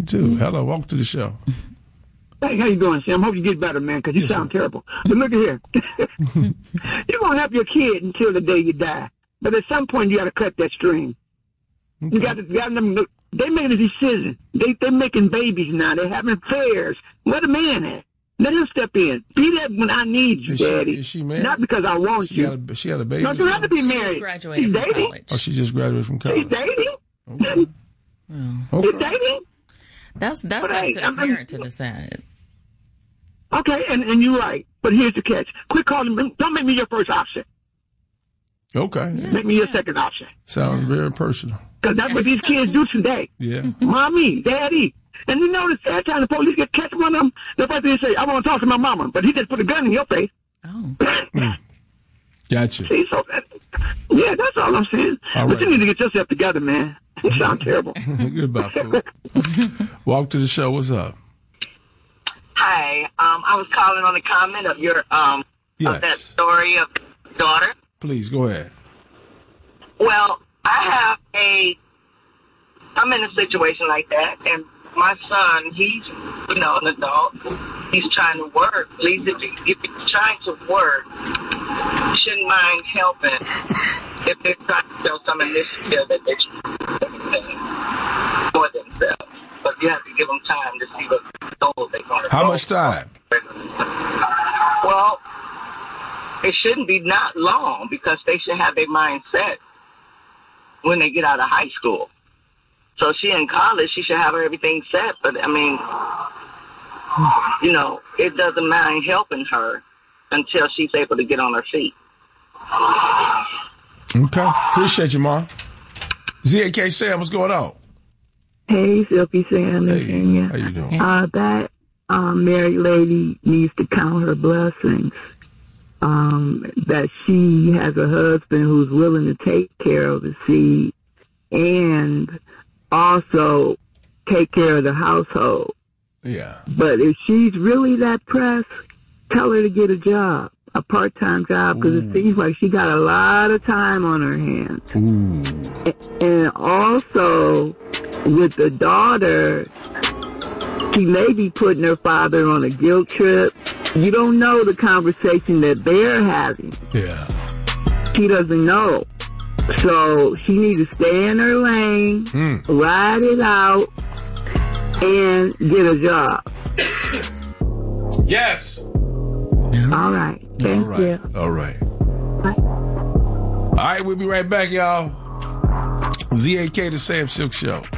too. Hello, welcome to the show. Hey, how you doing, Sam? Hope you get better, man, because you sound terrible. But look at here. You're going to help your kid until the day you die. But at some point, you got to cut that string. Okay. You got them. They made a decision. They're making babies now. They're having affairs. Where the man at? Let him step in. Be there when I need you, Daddy. Is she married? Not because I want you. She had a baby? No, you don't have to be married. She just graduated from college. Oh, she just graduated from college. She's dating. Okay. She's dating. That's up to the parent to decide. Okay, and you're right. But here's the catch. Quit calling me. Don't make me your first option. Okay. Yeah, make me your second option. Sounds very personal. Because that's what these kids do today. Yeah. Mommy, Daddy. And you know the sad time the police get catch one of them, the first thing they say, I want to talk to my mama. But he just put a gun in your face. Oh. Gotcha. See, so yeah, that's all I'm saying. All but right. you need to get yourself together, man. You sound terrible. Goodbye, fool. Welcome to the show. What's up? Hi. I was calling on the comment of your of that story of daughter. Please, go ahead. Well, I'm in a situation like that, and my son, he's, an adult. He's trying to work. Please, if you're trying to work, you shouldn't mind helping if they're trying to show some initiative that they're for themselves. But you have to give them time to see what goals they're going to How much time? Well, it shouldn't be not long because they should have their mind set when they get out of high school. So she in college, she should have everything set. But, I mean, it doesn't mind helping her until she's able to get on her feet. Okay. Appreciate you, Mom. ZAK Sam, what's going on? Hey, Silky Sam. Hey, how you doing? That married lady needs to count her blessings. That she has a husband who's willing to take care of the seed and also take care of the household. Yeah. But if she's really that pressed, tell her to get a job, a part-time job, because it seems like she got a lot of time on her hands. And also, with the daughter, she may be putting her father on a guilt trip. You don't know the conversation that they're having. Yeah. She doesn't know. So she needs to stay in her lane, ride it out, and get a job. Yes. All right. Thank you. All right. Bye. All right, we'll be right back, y'all. ZAK, the Sam Silk Show.